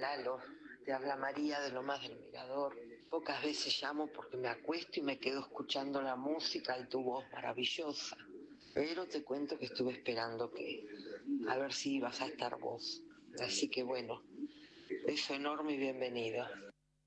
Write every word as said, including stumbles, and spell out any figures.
Lalo, te habla María de Lomas del Mirador. Pocas veces llamo porque me acuesto y me quedo escuchando la música y tu voz maravillosa. Pero te cuento que estuve esperando que, a ver si ibas a estar vos. Así que bueno, beso enorme y bienvenido.